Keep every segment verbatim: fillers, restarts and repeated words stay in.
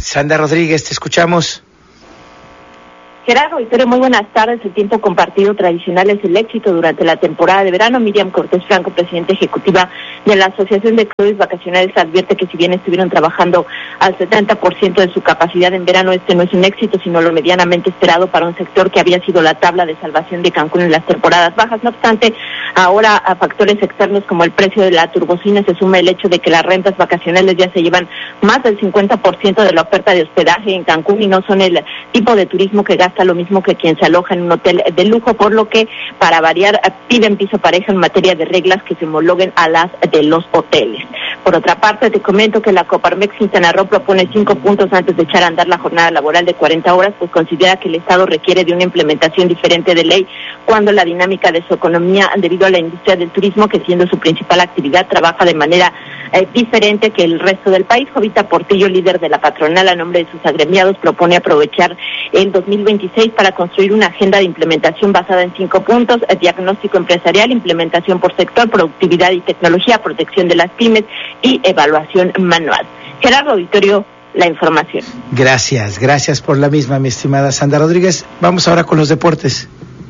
Sandra Rodríguez, te escuchamos. Gerardo, Victoria, muy buenas tardes. El tiempo compartido tradicional es el éxito durante la temporada de verano. Miriam Cortés Franco, presidenta ejecutiva de la Asociación de Clubes Vacacionales, advierte que si bien estuvieron trabajando al setenta por ciento de su capacidad en verano, este no es un éxito, sino lo medianamente esperado para un sector que había sido la tabla de salvación de Cancún en las temporadas bajas. No obstante, ahora a factores externos como el precio de la turbocina se suma el hecho de que las rentas vacacionales ya se llevan más del cincuenta por ciento de la oferta de hospedaje en Cancún y no son el tipo de turismo que gasta lo mismo que quien se aloja en un hotel de lujo, por lo que, para variar, piden piso pareja en materia de reglas que se homologuen a las de los hoteles. Por otra parte, te comento que la Coparmex Quintana Roo propone cinco puntos antes de echar a andar la jornada laboral de cuarenta horas, pues considera que el Estado requiere de una implementación diferente de ley cuando la dinámica de su economía, debido a la industria del turismo, que siendo su principal actividad, trabaja de manera eh, diferente que el resto del país. Jovita Portillo, líder de la patronal, a nombre de sus agremiados, propone aprovechar el dos mil veintiséis para construir una agenda de implementación basada en cinco puntos: diagnóstico empresarial, implementación por sector, productividad y tecnología, protección de las pymes y evaluación manual. Gerardo, Auditorio, la información. Gracias, gracias por la misma, mi estimada Sandra Rodríguez. Vamos ahora con los deportes.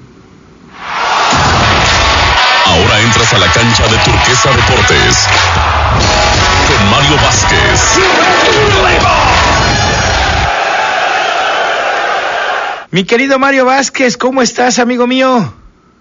Ahora entras a la cancha de Turquesa Deportes con Mario Vázquez. Mi querido Mario Vázquez, ¿cómo estás, amigo mío?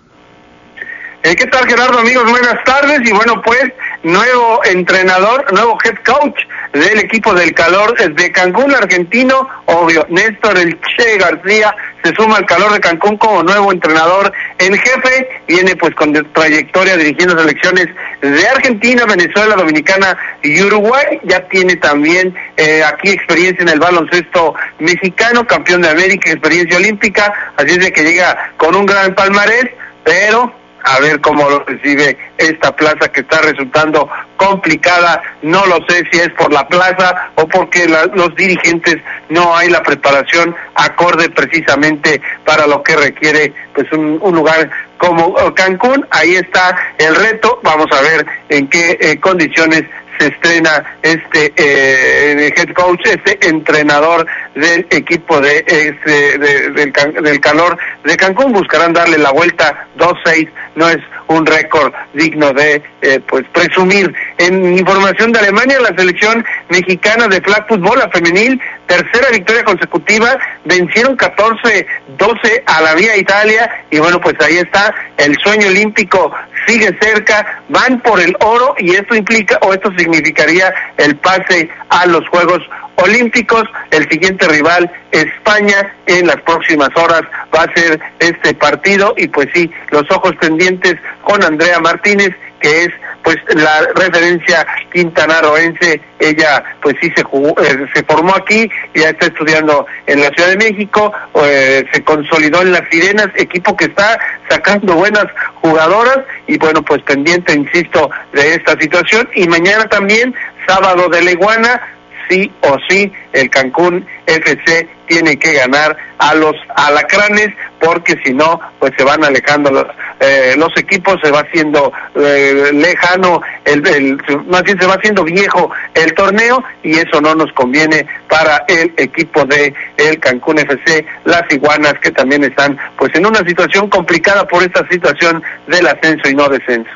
Eh, ¿Qué tal, Gerardo? Amigos, buenas tardes. Y bueno, pues, nuevo entrenador, nuevo head coach del equipo del Calor de Cancún, argentino, obvio, Néstor El Che García, se suma al Calor de Cancún como nuevo entrenador en jefe. Viene pues con trayectoria dirigiendo selecciones de Argentina, Venezuela, Dominicana y Uruguay. Ya tiene también eh, aquí experiencia en el baloncesto mexicano, campeón de América, experiencia olímpica, así es de que llega con un gran palmarés, pero a ver cómo lo recibe esta plaza que está resultando complicada. No lo sé si es por la plaza o porque la, los dirigentes no hay la preparación acorde precisamente para lo que requiere pues un, un lugar como Cancún. Ahí está el reto. Vamos a ver en qué eh, condiciones se estrena este eh, head coach, este entrenador del equipo de este de, del, del Calor de Cancún. Buscarán darle la vuelta. Dos seis no es un récord digno de eh, pues presumir. En información de Alemania, la selección mexicana de flag fútbol, la femenil, tercera victoria consecutiva, vencieron catorce doce a la Vía Italia, y bueno, pues ahí está, el sueño olímpico sigue cerca, van por el oro, y esto implica, o esto significaría el pase a los Juegos Olímpicos. El siguiente rival, España, en las próximas horas va a ser este partido, y pues sí, los ojos pendientes con Andrea Martínez, que es pues la referencia quintanarroense. Ella pues sí se jugó, eh, se formó aquí, ya está estudiando en la Ciudad de México, eh, se consolidó en las Sirenas, equipo que está sacando buenas jugadoras, y bueno, pues pendiente, insisto, de esta situación. Y mañana también, sábado de la Iguana, sí o sí, el Cancún F C tiene que ganar a los alacranes, porque si no, pues se van alejando los, eh, los equipos, se va haciendo eh, lejano, el, el, más bien se va haciendo viejo el torneo, y eso no nos conviene para el equipo de el Cancún F C, las Iguanas, que también están pues en una situación complicada por esta situación del ascenso y no descenso.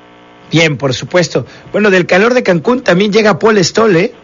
Bien, por supuesto. Bueno, del Calor de Cancún también llega Paul Stoll, ¿eh?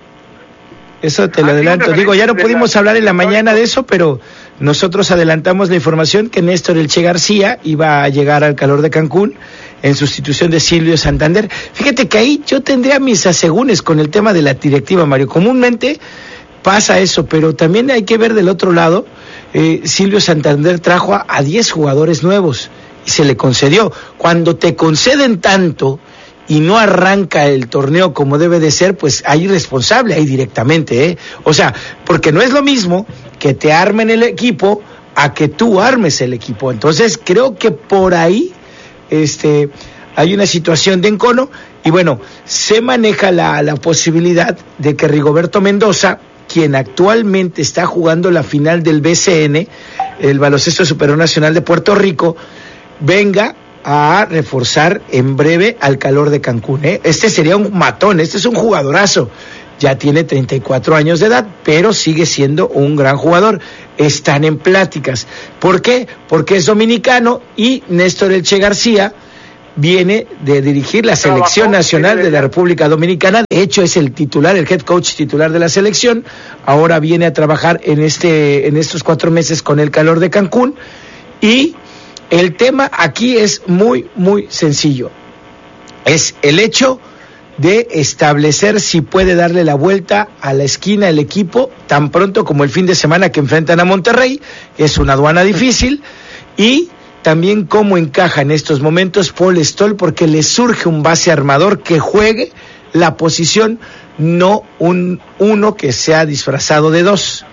Eso te lo adelanto. Digo, ya no pudimos hablar en la mañana de eso, pero nosotros adelantamos la información que Néstor El Che García iba a llegar al Calor de Cancún en sustitución de Silvio Santander. Fíjate que ahí yo tendría mis asegúnes con el tema de la directiva, Mario. Comúnmente pasa eso, pero también hay que ver del otro lado. eh, Silvio Santander trajo a, a diez jugadores nuevos y se le concedió. Cuando te conceden tanto y no arranca el torneo como debe de ser, pues hay responsable ahí directamente, ¿eh? O sea, porque no es lo mismo que te armen el equipo a que tú armes el equipo. Entonces creo que por ahí este hay una situación de encono, y bueno, se maneja la, la posibilidad de que Rigoberto Mendoza, quien actualmente está jugando la final del B C N, el Baloncesto Superior Nacional de Puerto Rico, venga a reforzar en breve al Calor de Cancún, ¿eh? Este sería un matón, este es un jugadorazo. ya tiene treinta y cuatro años de edad, pero sigue siendo un gran jugador. Están en pláticas. ¿Por qué? Porque es dominicano y Néstor Elche García viene de dirigir la selección nacional de la República Dominicana. De hecho, es el titular, el head coach titular de la selección. Ahora viene a trabajar en este, en estos cuatro meses con el Calor de Cancún. Y el tema aquí es muy, muy sencillo. Es el hecho de establecer si puede darle la vuelta a la esquina el equipo tan pronto como el fin de semana que enfrentan a Monterrey. Es una aduana difícil. Y también cómo encaja en estos momentos Paul Stoll, porque le surge un base armador que juegue la posición, no un uno que sea disfrazado de dos.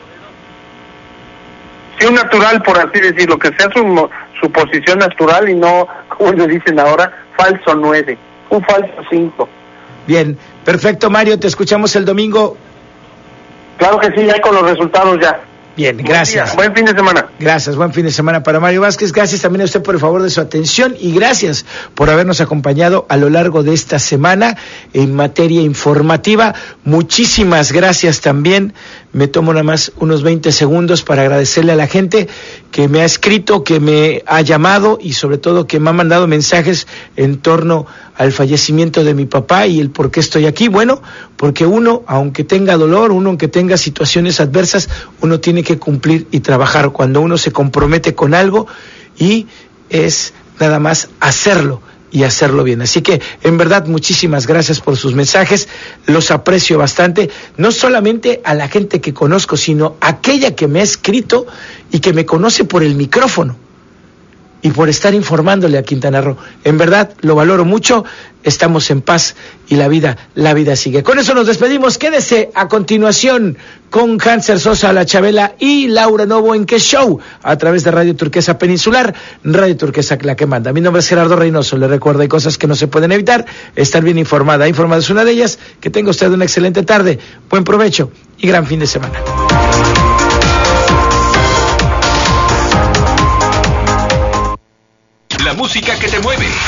Sí, un natural, por así decirlo, que sea su, su posición natural y no, como le dicen ahora, falso nueve, un falso cinco. Bien, perfecto, Mario, te escuchamos el domingo. Claro que sí, ya con los resultados ya. Bien, gracias. Buen, buen fin de semana. Gracias, buen fin de semana para Mario Vázquez. Gracias también a usted por el favor de su atención y gracias por habernos acompañado a lo largo de esta semana en materia informativa. Muchísimas gracias también. Me tomo nada más unos veinte segundos para agradecerle a la gente que me ha escrito, que me ha llamado y sobre todo que me ha mandado mensajes en torno al fallecimiento de mi papá y el por qué estoy aquí. Bueno, porque uno, aunque tenga dolor, uno aunque tenga situaciones adversas, uno tiene que cumplir y trabajar cuando uno se compromete con algo y es nada más hacerlo y hacerlo bien. Así que, en verdad, muchísimas gracias por sus mensajes, los aprecio bastante, no solamente a la gente que conozco, sino a aquella que me ha escrito y que me conoce por el micrófono y por estar informándole a Quintana Roo. En verdad, lo valoro mucho, estamos en paz y la vida, la vida sigue. Con eso nos despedimos, quédese a continuación con Hanser Sosa, La Chabela y Laura Novo en Qué Show, a través de Radio Turquesa Peninsular, Radio Turquesa la que manda. Mi nombre es Gerardo Reynoso, le recuerdo, hay cosas que no se pueden evitar, estar bien informada, informada es una de ellas. Que tenga usted una excelente tarde, buen provecho y gran fin de semana. La música que te mueve.